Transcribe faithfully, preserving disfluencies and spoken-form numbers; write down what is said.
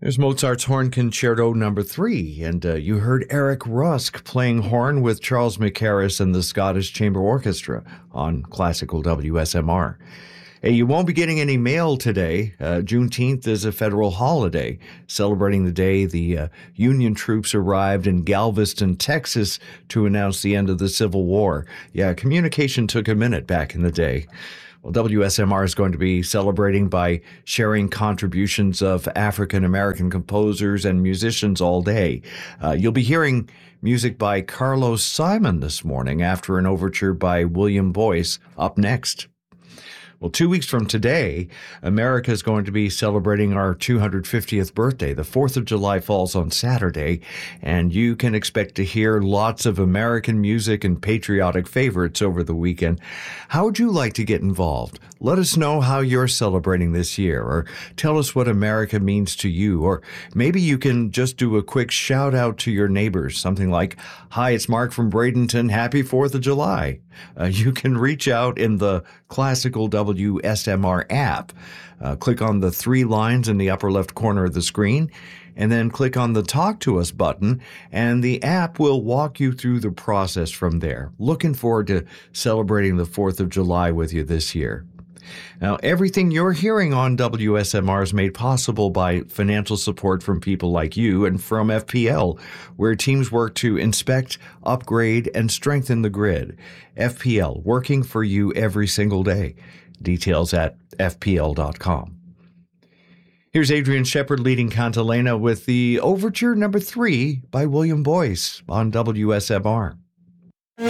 There's Mozart's Horn Concerto number three, and uh, you heard Eric Rusk playing horn with Charles Mackerras and the Scottish Chamber Orchestra on Classical W S M R. Hey, you won't be getting any mail today. Uh, Juneteenth is a federal holiday, celebrating the day the uh, Union troops arrived in Galveston, Texas, to announce the end of the Civil War. Yeah, communication took a minute back in the day. Well, W S M R is going to be celebrating by sharing contributions of African-American composers and musicians all day. Uh, you'll be hearing music by Carlos Simon this morning after an overture by William Boyce up next. Well, two weeks from today, America is going to be celebrating our two hundred fiftieth birthday. The fourth of July falls on Saturday, and you can expect to hear lots of American music and patriotic favorites over the weekend. How would you like to get involved? Let us know how you're celebrating this year, or tell us what America means to you, or maybe you can just do a quick shout out to your neighbors, something like, "Hi, it's Mark from Bradenton. Happy fourth of July." Uh, you can reach out in the Classical W S M R app. Uh, click on the three lines in the upper left corner of the screen, and then click on the Talk to Us button, and the app will walk you through the process from there. Looking forward to celebrating the fourth of July with you this year. Now, everything you're hearing on W S M R is made possible by financial support from people like you and from F P L, where teams work to inspect, upgrade, and strengthen the grid. F P L, working for you every single day. Details at F P L dot com. Here's Adrian Shepard leading Cantilena with the Overture number three by William Boyce on W S M R.